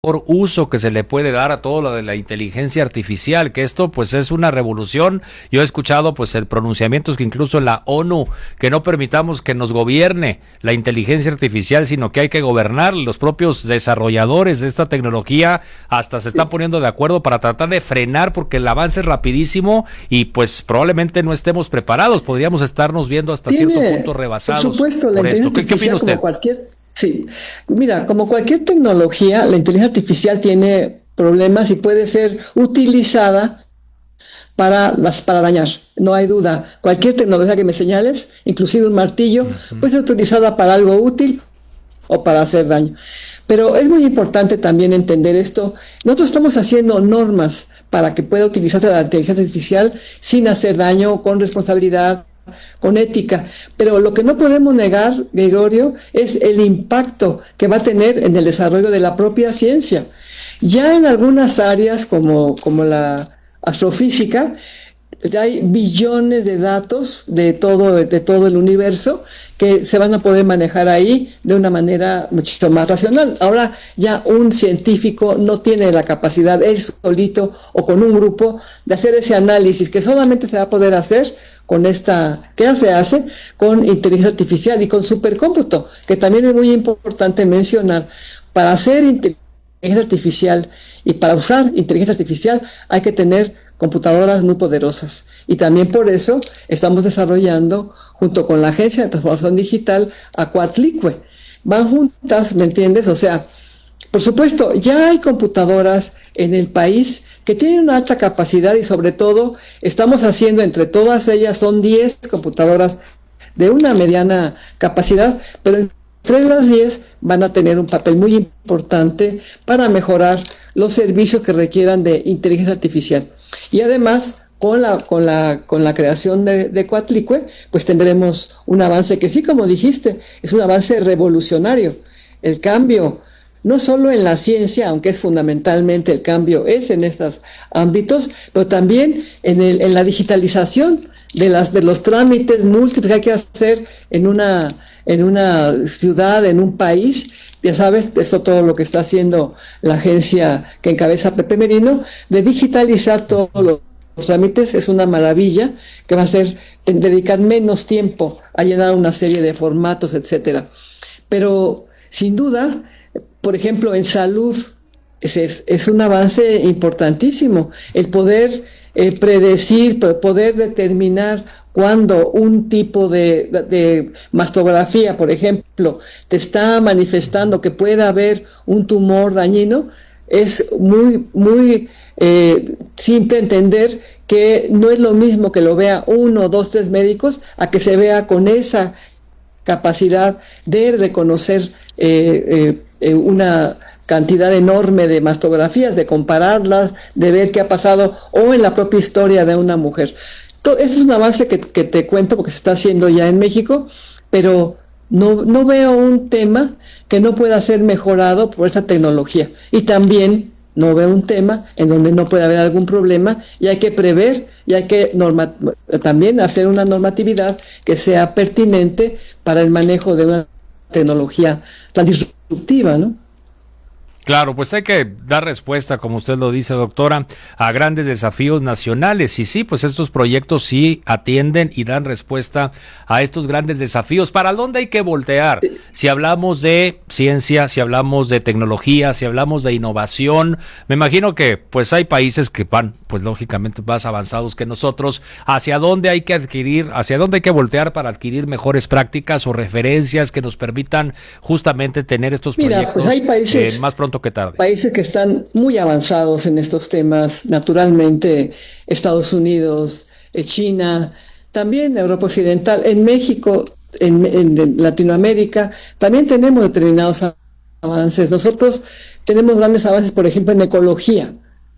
uso que se le puede dar a todo lo de la inteligencia artificial, que esto pues es una revolución. Yo he escuchado pues el pronunciamientos que incluso en la ONU, que no permitamos que nos gobierne la inteligencia artificial, sino que hay que gobernar. Los propios desarrolladores de esta tecnología hasta se están poniendo de acuerdo para tratar de frenar, porque el avance es rapidísimo y pues probablemente no estemos preparados, podríamos estarnos viendo hasta cierto punto rebasados. Por supuesto, la por esto. inteligencia ¿Qué opina artificial usted? como cualquier... Sí, mira, como cualquier tecnología, la inteligencia artificial tiene problemas y puede ser utilizada para dañar, no hay duda. Cualquier tecnología que me señales, inclusive un martillo, puede ser utilizada para algo útil o para hacer daño. Pero es muy importante también entender esto. Nosotros estamos haciendo normas para que pueda utilizarse la inteligencia artificial sin hacer daño, con responsabilidad, con ética, pero lo que no podemos negar, Gregorio, es el impacto que va a tener en el desarrollo de la propia ciencia. Ya en algunas áreas como la astrofísica, hay billones de datos de todo el universo que se van a poder manejar ahí de una manera mucho más racional. Ahora ya un científico no tiene la capacidad, él solito o con un grupo, de hacer ese análisis que solamente se va a poder hacer con que ya se hace con inteligencia artificial y con supercómputo, que también es muy importante mencionar. Para hacer inteligencia artificial y para usar inteligencia artificial hay que tener computadoras muy poderosas. Y también por eso estamos desarrollando, junto con la Agencia de Transformación Digital, a Coatlicue. Van juntas, ¿me entiendes? O sea, por supuesto, ya hay computadoras en el país que tienen una alta capacidad y sobre todo estamos haciendo entre todas ellas, son 10 computadoras de una mediana capacidad, pero entre las 10 van a tener un papel muy importante para mejorar los servicios que requieran de inteligencia artificial. Y además, con la creación de Coatlicue, pues tendremos un avance que sí, como dijiste, es un avance revolucionario. El cambio, no solo en la ciencia, aunque es fundamentalmente el cambio es en estos ámbitos, pero también en la digitalización de los trámites múltiples que hay que hacer en una ciudad, en un país. Ya sabes, eso todo lo que está haciendo la agencia que encabeza Pepe Merino, de digitalizar todos los trámites, es una maravilla, que va a ser dedicar menos tiempo a llenar una serie de formatos, etcétera. Pero, sin duda, por ejemplo, en salud, es un avance importantísimo, el poder predecir, poder determinar cuando un tipo de mastografía, por ejemplo, te está manifestando que puede haber un tumor dañino. Es muy simple entender que no es lo mismo que lo vea 1, 2, 3 médicos a que se vea con esa capacidad de reconocer una cantidad enorme de mastografías, de compararlas, de ver qué ha pasado o en la propia historia de una mujer. Esto es un avance que te cuento porque se está haciendo ya en México, pero no veo un tema que no pueda ser mejorado por esta tecnología. Y también no veo un tema en donde no puede haber algún problema y hay que prever y hay que también hacer una normatividad que sea pertinente para el manejo de una tecnología tan disruptiva, ¿no? Claro, pues hay que dar respuesta, como usted lo dice, doctora, a grandes desafíos nacionales. Y sí, pues estos proyectos sí atienden y dan respuesta a estos grandes desafíos. ¿Para dónde hay que voltear? Si hablamos de ciencia, si hablamos de tecnología, si hablamos de innovación, me imagino que pues hay países que van, pues lógicamente más avanzados que nosotros. ¿Hacia dónde hay que voltear para adquirir mejores prácticas o referencias que nos permitan justamente tener estos proyectos pues hay países más pronto que tarde? Países que están muy avanzados en estos temas, naturalmente Estados Unidos, China, también Europa Occidental, en México, en Latinoamérica, también tenemos determinados avances. Nosotros tenemos grandes avances, por ejemplo, en ecología.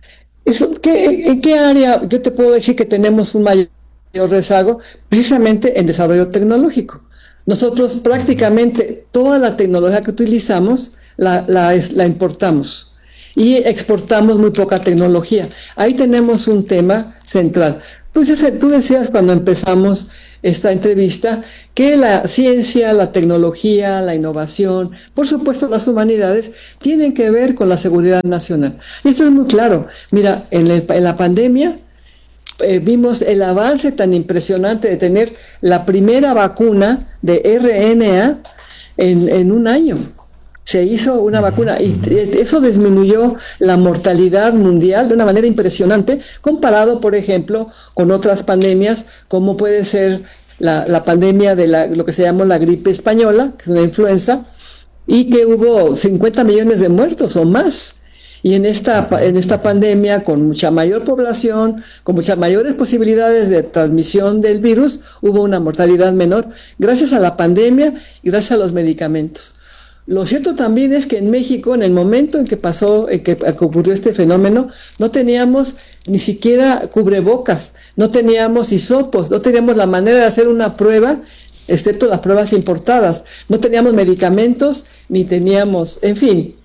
¿En qué área yo te puedo decir que tenemos un mayor rezago? Precisamente en desarrollo tecnológico. Nosotros prácticamente toda la tecnología que utilizamos la importamos y exportamos muy poca tecnología. Ahí tenemos un tema central. Tú decías cuando empezamos esta entrevista que la ciencia, la tecnología, la innovación, por supuesto las humanidades, tienen que ver con la seguridad nacional. Y esto es muy claro. Mira, en la pandemia vimos el avance tan impresionante de tener la primera vacuna de RNA en un año. Se hizo una vacuna y eso disminuyó la mortalidad mundial de una manera impresionante, comparado, por ejemplo, con otras pandemias, como puede ser la pandemia de lo que se llama la gripe española, que es una influenza, y que hubo 50 millones de muertos o más. Y en esta pandemia, con mucha mayor población, con muchas mayores posibilidades de transmisión del virus, hubo una mortalidad menor gracias a la pandemia y gracias a los medicamentos. Lo cierto también es que en México, en el momento en que ocurrió este fenómeno, no teníamos ni siquiera cubrebocas, no teníamos hisopos, no teníamos la manera de hacer una prueba, excepto las pruebas importadas. No teníamos medicamentos, ni teníamos, en fin,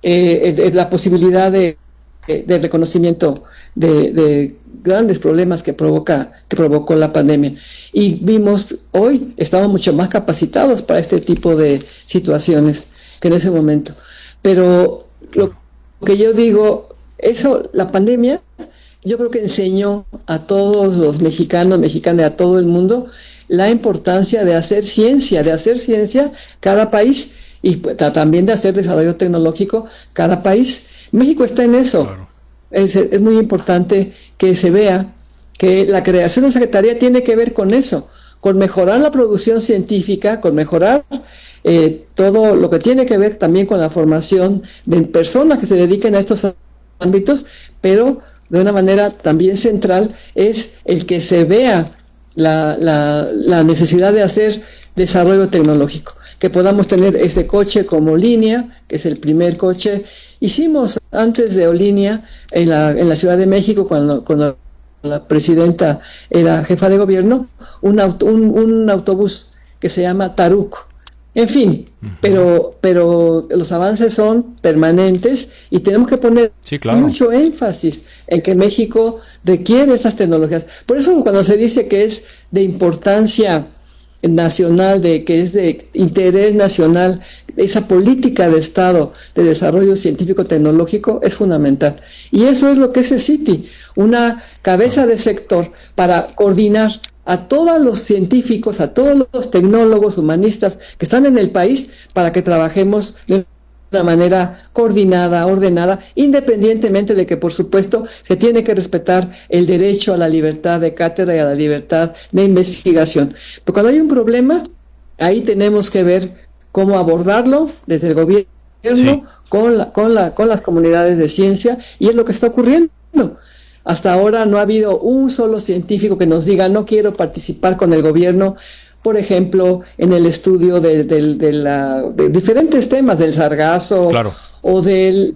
la posibilidad de reconocimiento de grandes problemas que provocó la pandemia. Y vimos, hoy estamos mucho más capacitados para este tipo de situaciones que en ese momento. Pero lo que yo digo, la pandemia, yo creo que enseñó a todos los mexicanas, a todo el mundo, la importancia de hacer ciencia cada país, y también de hacer desarrollo tecnológico cada país. México está en eso. Claro. Es muy importante que se vea que la creación de la Secretaría tiene que ver con eso, con mejorar la producción científica, con mejorar todo lo que tiene que ver también con la formación de personas que se dediquen a estos ámbitos, pero de una manera también central es el que se vea la necesidad de hacer desarrollo tecnológico, que podamos tener este coche como Línea, que es el primer coche. Hicimos antes de Olínea en la Ciudad de México, cuando la presidenta era jefa de gobierno, un autobús que se llama Taruc. En fin, pero los avances son permanentes y tenemos que poner mucho énfasis en que México requiere esas tecnologías. Por eso cuando se dice que es de importancia nacional, que es de interés nacional, esa política de Estado de desarrollo científico-tecnológico es fundamental. Y eso es lo que es el CITI, una cabeza de sector para coordinar a todos los científicos, a todos los tecnólogos, humanistas que están en el país para que trabajemos de una manera coordinada, ordenada, independientemente de que, por supuesto, se tiene que respetar el derecho a la libertad de cátedra y a la libertad de investigación. Pero cuando hay un problema, ahí tenemos que ver cómo abordarlo desde el gobierno, con las comunidades de ciencia, y es lo que está ocurriendo. Hasta ahora no ha habido un solo científico que nos diga no quiero participar con el gobierno, por ejemplo, en el estudio de diferentes temas, del sargazo o del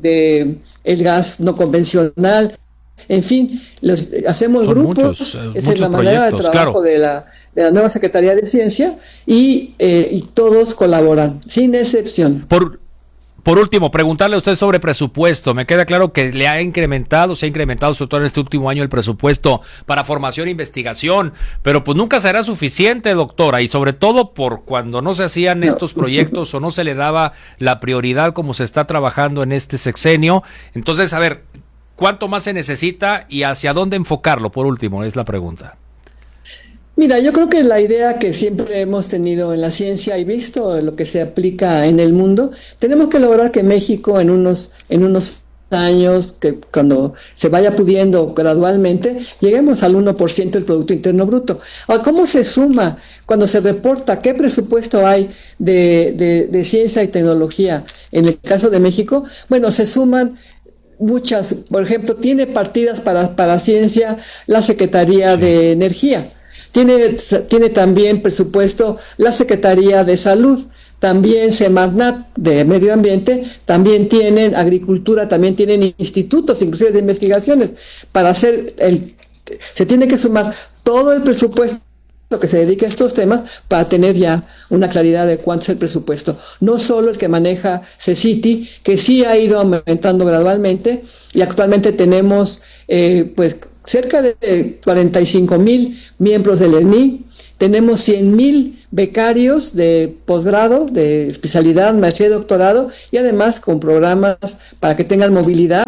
gas no convencional. En fin, hacemos son grupos, esa es la manera de trabajo de la nueva Secretaría de Ciencia y todos colaboran, sin excepción. Por último, preguntarle a usted sobre presupuesto. Me queda claro que se ha incrementado sobre todo en este último año el presupuesto para formación e investigación, pero pues nunca será suficiente, doctora, y sobre todo por cuando no se hacían estos proyectos o no se le daba la prioridad como se está trabajando en este sexenio. Entonces, a ver, ¿cuánto más se necesita y hacia dónde enfocarlo? Por último, es la pregunta. Mira, yo creo que la idea que siempre hemos tenido en la ciencia y visto lo que se aplica en el mundo, tenemos que lograr que México en unos años, que cuando se vaya pudiendo gradualmente, lleguemos al 1% del Producto Interno Bruto. Ahora, ¿cómo se suma cuando se reporta qué presupuesto hay de ciencia y tecnología en el caso de México? Bueno, se suman muchas. Por ejemplo, tiene partidas para ciencia la Secretaría de Energía. Tiene también presupuesto la Secretaría de Salud, también Semarnat de Medio Ambiente, también tienen Agricultura, también tienen institutos, inclusive de investigaciones, para hacer se tiene que sumar todo el presupuesto que se dedica a estos temas para tener ya una claridad de cuánto es el presupuesto. No solo el que maneja CECITI, que sí ha ido aumentando gradualmente, y actualmente tenemos cerca de 45,000 miembros del ENI, tenemos 100,000 becarios de posgrado, de especialidad, maestría y doctorado, y además con programas para que tengan movilidad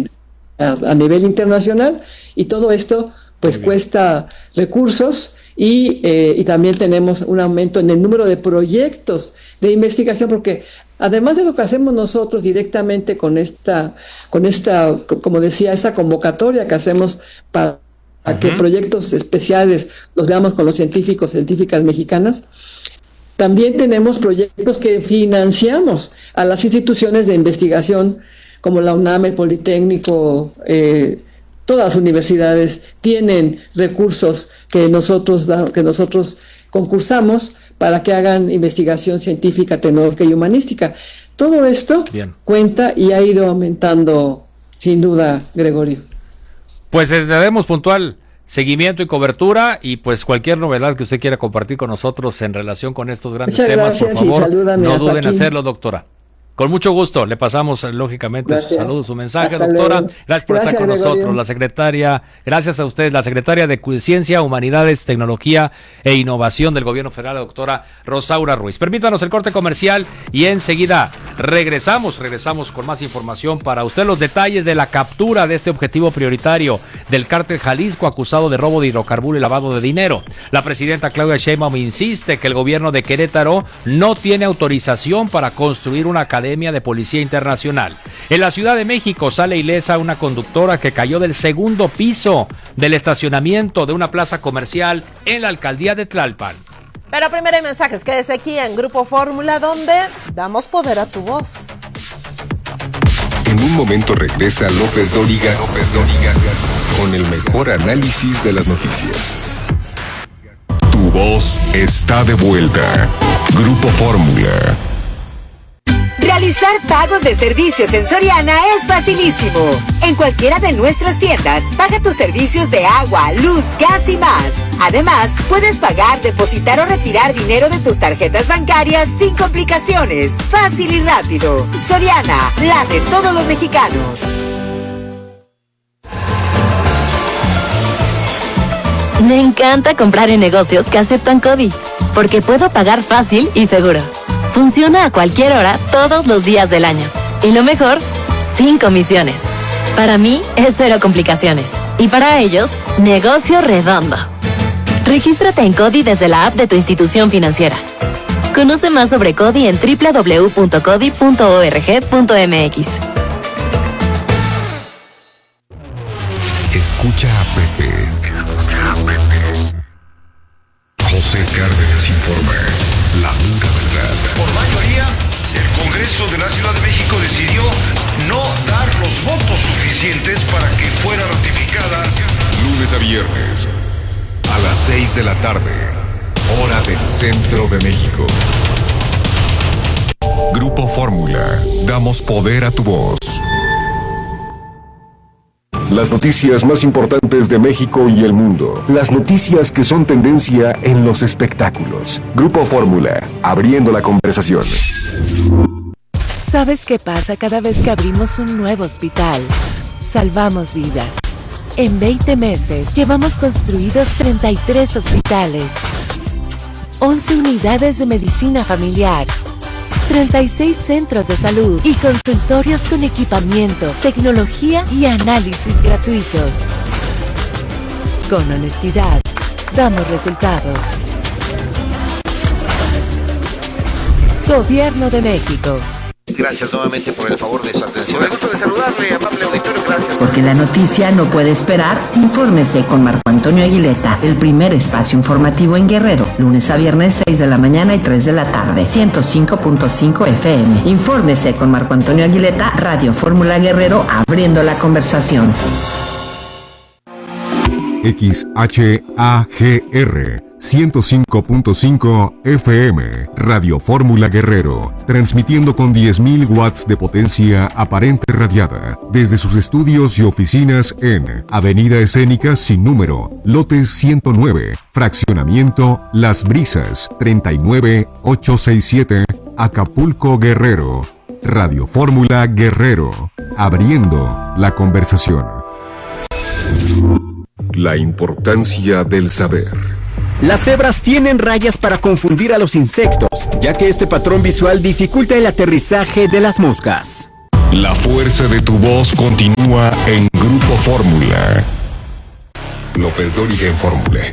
a nivel internacional, y todo esto pues cuesta recursos, y también tenemos un aumento en el número de proyectos de investigación, porque además de lo que hacemos nosotros directamente con esta, como decía, esta convocatoria que hacemos para que proyectos especiales los veamos con los científicas mexicanas, también tenemos proyectos que financiamos a las instituciones de investigación como la UNAM, el Politécnico, todas las universidades tienen recursos que nosotros concursamos para que hagan investigación científica, tecnológica y humanística. Todo esto cuenta y ha ido aumentando, sin duda, Gregorio. Pues le damos puntual seguimiento y cobertura, y pues cualquier novedad que usted quiera compartir con nosotros en relación con estos grandes temas, por favor, no duden en hacerlo, doctora. Con mucho gusto, le pasamos lógicamente su saludo, su mensaje, hasta doctora. Luego. Gracias por estar con nosotros. La secretaria, gracias a usted, la secretaria de Ciencia, Humanidades, Tecnología e Innovación del Gobierno Federal, la doctora Rosaura Ruiz. Permítanos el corte comercial y enseguida regresamos con más información para usted, los detalles de la captura de este objetivo prioritario del cártel Jalisco acusado de robo de hidrocarburo y lavado de dinero. La presidenta Claudia Sheinbaum insiste que el gobierno de Querétaro no tiene autorización para construir una academia de Policía Internacional. En la Ciudad de México sale ilesa una conductora que cayó del segundo piso del estacionamiento de una plaza comercial en la alcaldía de Tlalpan. Pero primero hay mensajes, quédese aquí en Grupo Fórmula, donde damos poder a tu voz. En un momento regresa López Dóriga con el mejor análisis de las noticias. Tu voz está de vuelta. Grupo Fórmula. Realizar pagos de servicios en Soriana es facilísimo. En cualquiera de nuestras tiendas, paga tus servicios de agua, luz, gas y más. Además, puedes pagar, depositar o retirar dinero de tus tarjetas bancarias sin complicaciones. Fácil y rápido. Soriana, la de todos los mexicanos. Me encanta comprar en negocios que aceptan CODI, porque puedo pagar fácil y seguro. Funciona a cualquier hora, todos los días del año. Y lo mejor, sin comisiones. Para mí, es cero complicaciones. Y para ellos, negocio redondo. Regístrate en CODI desde la app de tu institución financiera. Conoce más sobre CODI en www.codi.org.mx. Escucha a Pepe. José Cárdenas informa. La pura verdad. Por mayoría, el Congreso de la Ciudad de México decidió no dar los votos suficientes para que fuera ratificada. Lunes a viernes, a las 6 de la tarde, hora del centro de México. Grupo Fórmula, damos poder a tu voz. Las noticias más importantes de México y el mundo. Las noticias que son tendencia en los espectáculos. Grupo Fórmula, abriendo la conversación. ¿Sabes qué pasa cada vez que abrimos un nuevo hospital? Salvamos vidas. En 20 meses llevamos construidos 33 hospitales, 11 unidades de medicina familiar, 36 centros de salud y consultorios con equipamiento, tecnología y análisis gratuitos. Con honestidad, damos resultados. Gobierno de México. Gracias nuevamente por el favor de su atención. Me gusta de saludarle, amable auditorio, gracias. Porque la noticia no puede esperar, infórmese con Marco Antonio Aguileta, el primer espacio informativo en Guerrero, lunes a viernes 6 de la mañana y 3 de la tarde, 105.5 FM. Infórmese con Marco Antonio Aguileta, Radio Fórmula Guerrero, abriendo la conversación. XHAGR 105.5 FM, Radio Fórmula Guerrero, transmitiendo con 10.000 watts de potencia aparente radiada, desde sus estudios y oficinas en Avenida Escénica sin número, lote 109, fraccionamiento Las Brisas, 39867, Acapulco, Guerrero. Radio Fórmula Guerrero, abriendo la conversación. La importancia del saber. Las cebras tienen rayas para confundir a los insectos, ya que este patrón visual dificulta el aterrizaje de las moscas. La fuerza de tu voz continúa en Grupo Fórmula. López Dóriga en Fórmula.